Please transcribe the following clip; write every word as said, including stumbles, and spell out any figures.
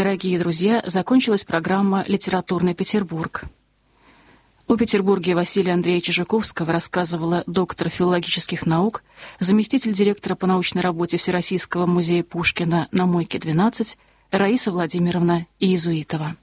Дорогие друзья, закончилась программа «Литературный Петербург». О Петербурге Василия Андреевича Жуковского рассказывала доктор филологических наук, заместитель директора по научной работе Всероссийского музея Пушкина на Мойке, двенадцать, Раиса Владимировна Иезуитова.